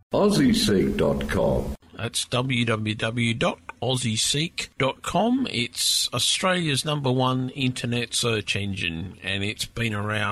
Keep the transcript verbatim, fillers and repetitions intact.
Aussie Seek dot com. That's w w w dot aussie seek dot com. It's Australia's number one internet search engine, and it's been around